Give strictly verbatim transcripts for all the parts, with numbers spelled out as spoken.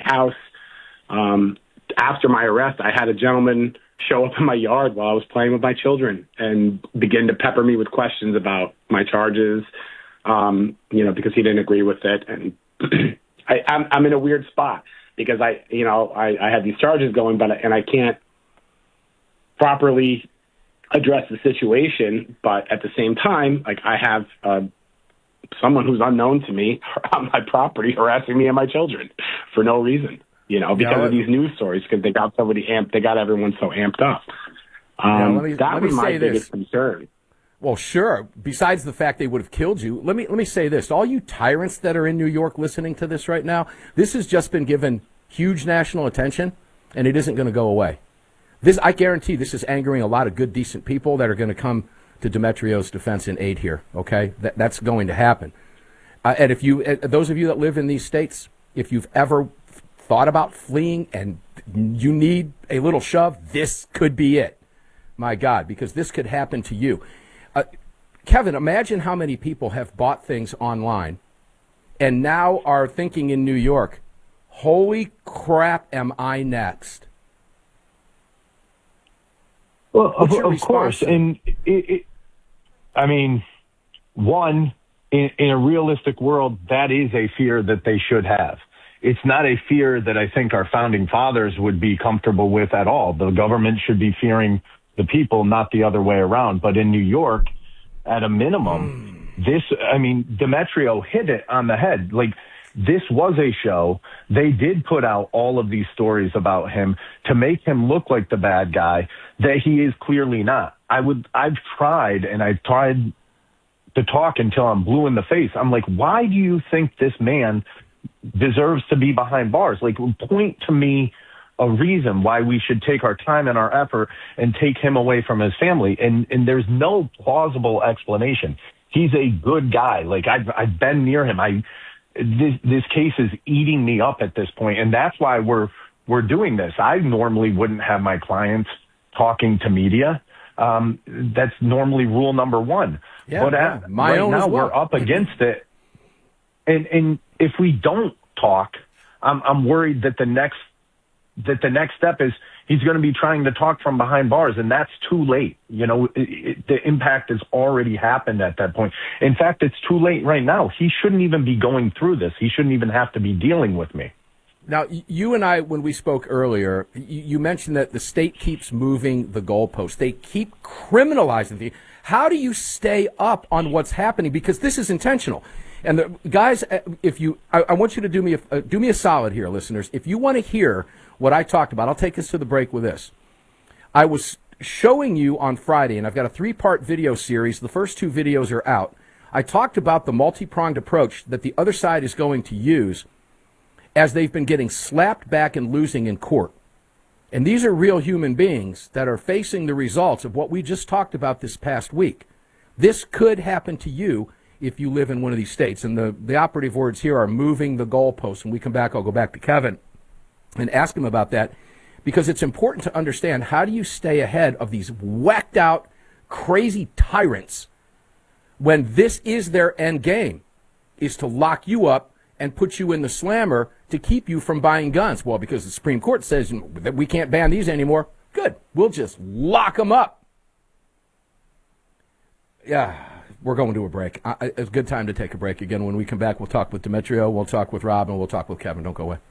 house. Um, after my arrest, I had a gentleman show up in my yard while I was playing with my children and begin to pepper me with questions about my charges, um, you know, because he didn't agree with it. And I, I'm, I'm in a weird spot because I, you know, I, I have these charges going, but and I can't properly address the situation. But at the same time, like I have uh, someone who's unknown to me on my property harassing me and my children for no reason. You know, because yeah, of these news stories, because they got somebody amped, they got everyone so amped up. Um, yeah, let me, that let was me my say biggest this. concern. Well, sure. Besides the fact they would have killed you, let me let me say this: all you tyrants that are in New York listening to this right now, this has just been given huge national attention, and it isn't going to go away. This, I guarantee, this is angering a lot of good, decent people that are going to come to Demetrio's defense and aid here. Okay, that, that's going to happen. Uh, and if you, uh, those of you that live in these states, if you've ever thought about fleeing and you need a little shove, this could be it. My God, because this could happen to you. Uh, Kevin, imagine how many people have bought things online and now are thinking in New York, holy crap, am I next? Well, of, of course. And it, it, I mean, one, in, in a realistic world, that is a fear that they should have. It's not a fear that I think our founding fathers would be comfortable with at all. The government should be fearing the people, not the other way around. But in New York, at a minimum, mm. this, I mean, Demetrio hit it on the head. Like, this was a show. They did put out all of these stories about him to make him look like the bad guy that he is clearly not. I would, I've tried and I've tried to talk until I'm blue in the face. I'm like, why do you think this man deserves to be behind bars? Like, point to me a reason why we should take our time and our effort and take him away from his family. And, and there's no plausible explanation. He's a good guy. Like, I've, I've been near him. I, this, this case is eating me up at this point, and that's why we're, we're doing this. I normally wouldn't have my clients talking to media. Um, that's normally rule number one. Yeah, but yeah. at, My right own now as well. We're up against it. And, and if we don't talk, I'm, I'm worried that the next that the next step is he's going to be trying to talk from behind bars, and that's too late. You know, it, it, the impact has already happened at that point. In fact, it's too late right now. He shouldn't even be going through this. He shouldn't even have to be dealing with me. Now, you and I, when we spoke earlier, you mentioned that the state keeps moving the goalposts. They keep criminalizing the. How do you stay up on what's happening? Because this is intentional. And the guys, if you, I, I want you to do me a, uh, do me a solid here, listeners. If you want to hear what I talked about, I'll take us to the break with this. I was showing you on Friday, and I've got a three-part video series. The first two videos are out. I talked about the multi-pronged approach that the other side is going to use as they've been getting slapped back and losing in court. And these are real human beings that are facing the results of what we just talked about this past week. This could happen to you if you live in one of these states. And the, the operative words here are moving the goalposts. When we come back, I'll go back to Kevin and ask him about that, because it's important to understand, how do you stay ahead of these whacked out, crazy tyrants when this is their end game, is to lock you up and put you in the slammer to keep you from buying guns? Well, because the Supreme Court says that we can't ban these anymore. Good. We'll just lock them up. Yeah, we're going to a break. I, it's a good time to take a break. Again, when we come back, we'll talk with Demetrio, we'll talk with Rob, and we'll talk with Kevin. Don't go away.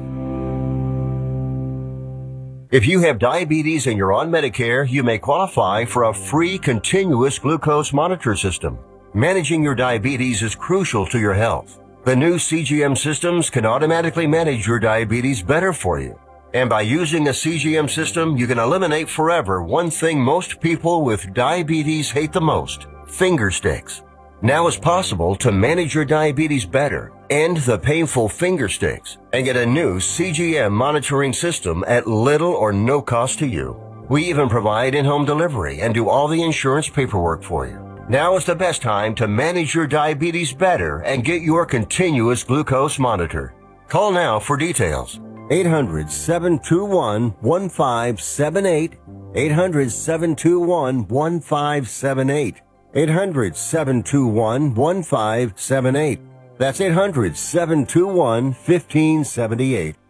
If you have diabetes and you're on Medicare, you may qualify for a free continuous glucose monitor system. Managing your diabetes is crucial to your health. The new C G M systems can automatically manage your diabetes better for you. And by using a C G M system, you can eliminate forever one thing most people with diabetes hate the most: finger sticks. Now it's possible to manage your diabetes better, end the painful finger sticks, and get a new C G M monitoring system at little or no cost to you. We even provide in-home delivery and do all the insurance paperwork for you. Now is the best time to manage your diabetes better and get your continuous glucose monitor. Call now for details. eight hundred, seven two one, one five seven eight. eight hundred, seven two one, one five seven eight. eight hundred, seven two one, one five seven eight. That's eight hundred, seven two one, one five seven eight.